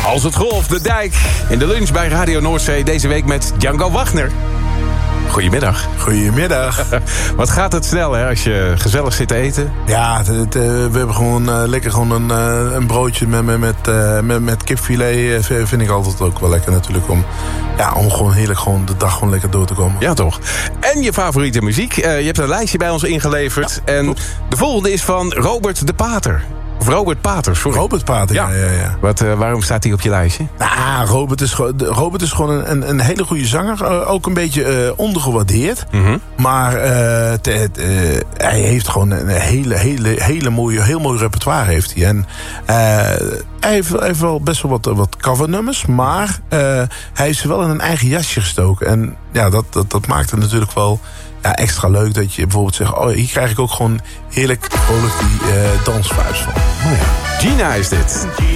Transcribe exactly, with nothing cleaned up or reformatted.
Als het golft, de dijk. In de lunch bij Radio Noordzee deze week met Django Wagner. Goedemiddag. Goedemiddag. Wat gaat het snel, hè, als je gezellig zit te eten? Ja, het, het, uh, we hebben gewoon uh, lekker gewoon een, uh, een broodje met, met, met, uh, met, met kipfilet. Uh, vind ik altijd ook wel lekker natuurlijk. Om, ja, om gewoon heerlijk gewoon de dag gewoon lekker door te komen. Ja, toch. En je favoriete muziek. Uh, je hebt een lijstje bij ons ingeleverd. Ja, en klopt. De volgende is van Robert de Pater. Of Robert Pater, sorry. Robert Pater, ja. ja, ja, ja. Wat, uh, waarom staat hij op je lijstje? Nou, Robert is, Robert is gewoon een, een hele goede zanger. Uh, ook een beetje uh, ondergewaardeerd. Mm-hmm. Maar uh, te, uh, hij heeft gewoon een hele, hele, hele mooie, heel mooi repertoire. Heeft hij. En uh, hij heeft, heeft wel best wel wat, wat covernummers. Maar uh, hij heeft ze wel in een eigen jasje gestoken. En ja, dat, dat, dat maakt het natuurlijk wel... Ja, extra leuk dat je bijvoorbeeld zegt... oh, hier krijg ik ook gewoon heerlijk vrolijk die uh, dansvibes van. Oh ja. Gina is dit.